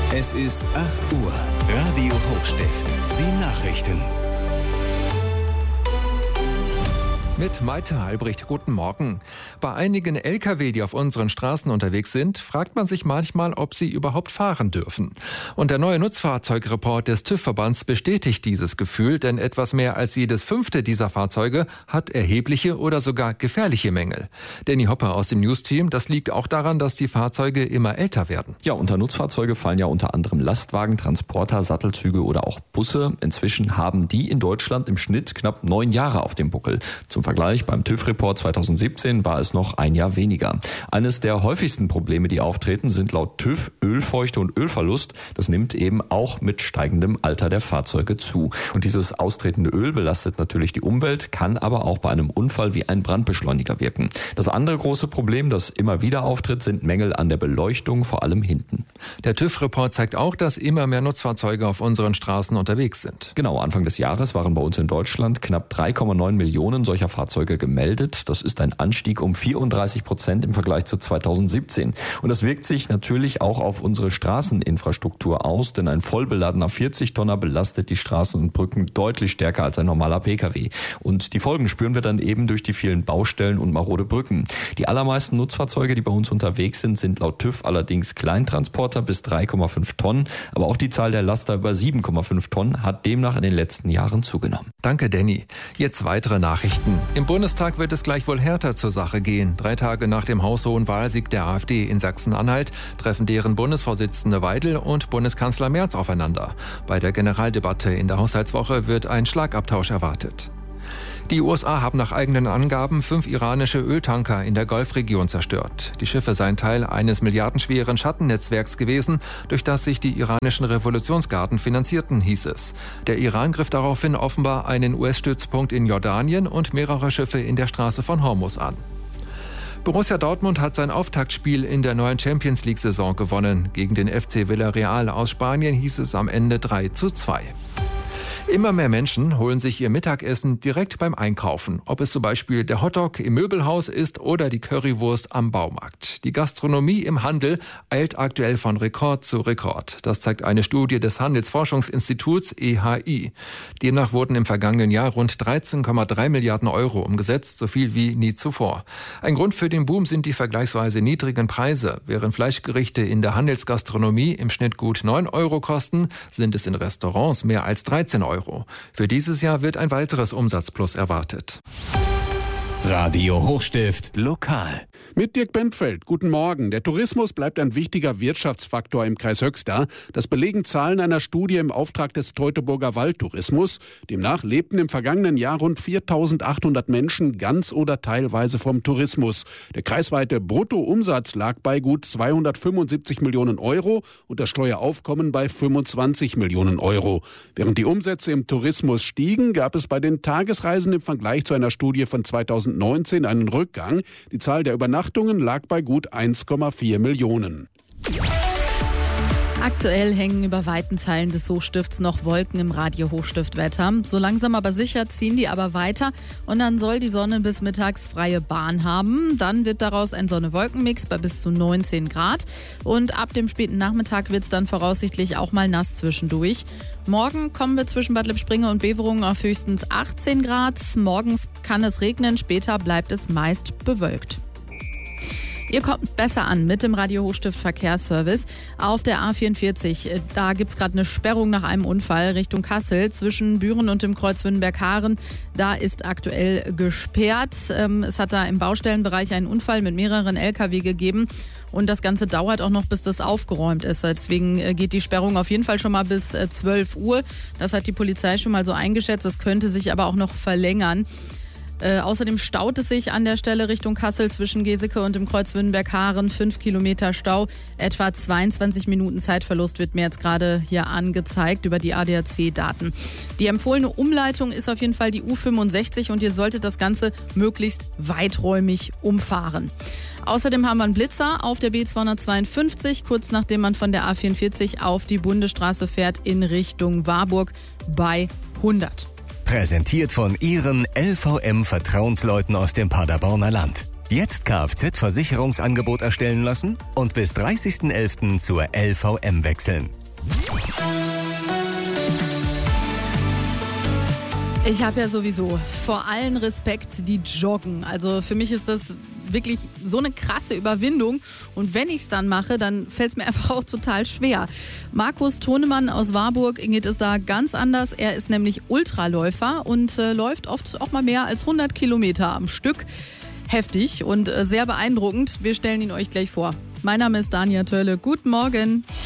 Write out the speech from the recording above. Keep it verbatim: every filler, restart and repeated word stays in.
Es ist acht Uhr. Radio Hochstift. Die Nachrichten. Mit Maite Albrecht, guten Morgen. Bei einigen L K W, die auf unseren Straßen unterwegs sind, fragt man sich manchmal, ob sie überhaupt fahren dürfen. Und der neue Nutzfahrzeugreport des TÜV-Verbands bestätigt dieses Gefühl, denn etwas mehr als jedes fünfte dieser Fahrzeuge hat erhebliche oder sogar gefährliche Mängel. Danny Hopper aus dem News-Team, das liegt auch daran, dass die Fahrzeuge immer älter werden. Ja, unter Nutzfahrzeuge fallen ja unter anderem Lastwagen, Transporter, Sattelzüge oder auch Busse. Inzwischen haben die in Deutschland im Schnitt knapp neun Jahre auf dem Buckel. Zum Vergleich, beim TÜV-Report zweitausendsiebzehn war es noch ein Jahr weniger. Eines der häufigsten Probleme, die auftreten, sind laut TÜV Ölfeuchte und Ölverlust. Das nimmt eben auch mit steigendem Alter der Fahrzeuge zu. Und dieses austretende Öl belastet natürlich die Umwelt, kann aber auch bei einem Unfall wie ein Brandbeschleuniger wirken. Das andere große Problem, das immer wieder auftritt, sind Mängel an der Beleuchtung, vor allem hinten. Der TÜV-Report zeigt auch, dass immer mehr Nutzfahrzeuge auf unseren Straßen unterwegs sind. Genau, Anfang des Jahres waren bei uns in Deutschland knapp drei Komma neun Millionen solcher Fahrzeuge gemeldet. Das ist ein Anstieg um vierunddreißig Prozent im Vergleich zu zweitausendsiebzehn. Und das wirkt sich natürlich auch auf unsere Straßeninfrastruktur aus, denn ein vollbeladener vierzig Tonner belastet die Straßen und Brücken deutlich stärker als ein normaler Pkw. Und die Folgen spüren wir dann eben durch die vielen Baustellen und marode Brücken. Die allermeisten Nutzfahrzeuge, die bei uns unterwegs sind, sind laut TÜV allerdings Kleintransporter bis drei Komma fünf Tonnen. Aber auch die Zahl der Laster über sieben Komma fünf Tonnen hat demnach in den letzten Jahren zugenommen. Danke, Danny. Jetzt weitere Nachrichten. Im Bundestag wird es gleich wohl härter zur Sache gehen. Drei Tage nach dem haushohen Wahlsieg der AfD in Sachsen-Anhalt treffen deren Bundesvorsitzende Weidel und Bundeskanzler Merz aufeinander. Bei der Generaldebatte in der Haushaltswoche wird ein Schlagabtausch erwartet. Die U S A haben nach eigenen Angaben fünf iranische Öltanker in der Golfregion zerstört. Die Schiffe seien Teil eines milliardenschweren Schattennetzwerks gewesen, durch das sich die iranischen Revolutionsgarden finanzierten, hieß es. Der Iran griff daraufhin offenbar einen U S-Stützpunkt in Jordanien und mehrere Schiffe in der Straße von Hormuz an. Borussia Dortmund hat sein Auftaktspiel in der neuen Champions-League-Saison gewonnen. Gegen den F C Villarreal aus Spanien hieß es am Ende drei zu zwei. Immer mehr Menschen holen sich ihr Mittagessen direkt beim Einkaufen, ob es zum Beispiel der Hotdog im Möbelhaus ist oder die Currywurst am Baumarkt. Die Gastronomie im Handel eilt aktuell von Rekord zu Rekord. Das zeigt eine Studie des Handelsforschungsinstituts E H I. Demnach wurden im vergangenen Jahr rund dreizehn Komma drei Milliarden Euro umgesetzt, so viel wie nie zuvor. Ein Grund für den Boom sind die vergleichsweise niedrigen Preise. Während Fleischgerichte in der Handelsgastronomie im Schnitt gut neun Euro kosten, sind es in Restaurants mehr als dreizehn Euro. Für dieses Jahr wird ein weiteres Umsatzplus erwartet. Radio Hochstift lokal. Mit Dirk Bentfeld, guten Morgen. Der Tourismus bleibt ein wichtiger Wirtschaftsfaktor im Kreis Höxter. Das belegen Zahlen einer Studie im Auftrag des Teutoburger Waldtourismus. Demnach lebten im vergangenen Jahr rund viertausendachthundert Menschen ganz oder teilweise vom Tourismus. Der kreisweite Bruttoumsatz lag bei gut zweihundertfünfundsiebzig Millionen Euro und das Steueraufkommen bei fünfundzwanzig Millionen Euro. Während die Umsätze im Tourismus stiegen, gab es bei den Tagesreisen im Vergleich zu einer Studie von zweitausendneunzehn einen Rückgang. Die Zahl der Übernachtungen lag bei gut eins Komma vier Millionen. Aktuell hängen über weiten Teilen des Hochstifts noch Wolken im Radio-Hochstift-Wetter. So langsam aber sicher ziehen die aber weiter und dann soll die Sonne bis mittags freie Bahn haben. Dann wird daraus ein Sonne-Wolken-Mix bei bis zu neunzehn Grad und ab dem späten Nachmittag wird es dann voraussichtlich auch mal nass zwischendurch. Morgen kommen wir zwischen Bad Lippspringe und Beverungen auf höchstens achtzehn Grad. Morgens kann es regnen, später bleibt es meist bewölkt. Ihr kommt besser an mit dem Radio-Hochstift Verkehrsservice. Auf der A vierundvierzig, da gibt es gerade eine Sperrung nach einem Unfall Richtung Kassel zwischen Büren und dem Kreuz Wünnenberg-Haaren. Da ist aktuell gesperrt. Es hat da im Baustellenbereich einen Unfall mit mehreren L K W gegeben. Und das Ganze dauert auch noch, bis das aufgeräumt ist. Deswegen geht die Sperrung auf jeden Fall schon mal bis zwölf Uhr. Das hat die Polizei schon mal so eingeschätzt. Das könnte sich aber auch noch verlängern. Äh, außerdem staut es sich an der Stelle Richtung Kassel zwischen Geseke und dem Kreuz Wünnenberg-Haaren. Fünf Kilometer Stau, etwa zweiundzwanzig Minuten Zeitverlust wird mir jetzt gerade hier angezeigt über die A D A C-Daten. Die empfohlene Umleitung ist auf jeden Fall die U fünfundsechzig und ihr solltet das Ganze möglichst weiträumig umfahren. Außerdem haben wir einen Blitzer auf der B zweihundertzweiundfünfzig, kurz nachdem man von der A vierundvierzig auf die Bundesstraße fährt in Richtung Warburg bei hundert. Präsentiert von Ihren L V M-Vertrauensleuten aus dem Paderborner Land. Jetzt Kfz-Versicherungsangebot erstellen lassen und bis dreißigsten elften zur L V M wechseln. Ich habe ja sowieso vor allen Respekt, die joggen. Also für mich ist das wirklich so eine krasse Überwindung. Und wenn ich es dann mache, dann fällt es mir einfach auch total schwer. Markus Tonemann aus Warburg geht es da ganz anders. Er ist nämlich Ultraläufer und äh, läuft oft auch mal mehr als hundert Kilometer am Stück. Heftig und äh, sehr beeindruckend. Wir stellen ihn euch gleich vor. Mein Name ist Dania Tölle. Guten Morgen.